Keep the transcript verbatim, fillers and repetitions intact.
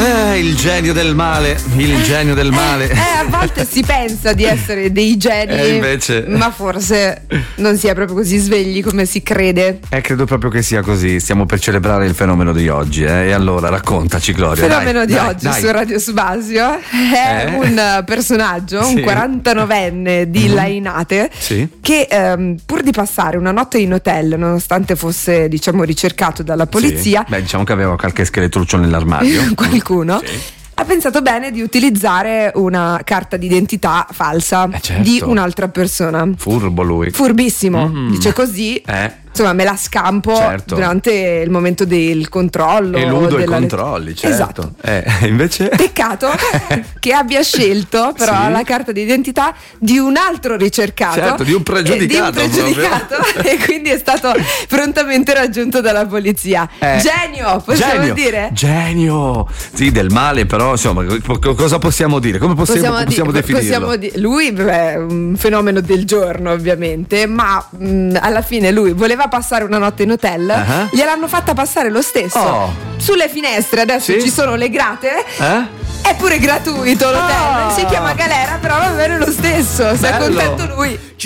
Eh, il genio del male, il genio del male. Eh, a volte si pensa di essere dei geni, eh, invece... ma forse non si è proprio così svegli come si crede. Eh, credo proprio che sia così. Stiamo per celebrare il fenomeno di oggi, eh? E allora raccontaci, Gloria. Il fenomeno dai, di dai, oggi dai. su Radio Subasio è Eh? un personaggio, Sì. un quarantanovenne di Mm-hmm. Lainate, Sì. che ehm, pur di passare una notte in hotel, nonostante fosse, diciamo, ricercato dalla polizia, Sì. Beh, diciamo che aveva qualche scheletruccio nell'armadio. qualcuno Sì. ha pensato bene di utilizzare una carta d'identità falsa Eh, certo. di un'altra persona. Furbo lui. Furbissimo, Mm. dice così. Eh. Insomma, me la scampo Certo. durante il momento del controllo. Eludo i della- controlli, certo. Esatto. Eh, invece? Peccato che abbia scelto però Sì. la carta d'identità di un altro ricercato. Certo, di un pregiudicato eh, Di un pregiudicato e quindi è stato prontamente raggiunto dalla polizia. Eh. Genio, possiamo Genio. dire? Genio. Sì, del male, però, insomma, co- co- cosa possiamo dire? Come possiamo, di- possiamo definirlo? possiamo di- lui è un fenomeno del giorno, ovviamente, ma mh, alla fine lui voleva passare una notte in hotel, Ah. gliel'hanno fatta passare lo stesso. Oh. Sulle finestre adesso Sì? ci sono le grate. Eh? È pure gratuito l'hotel, Ah. si chiama galera, però va bene lo stesso, si è Bello. contento lui.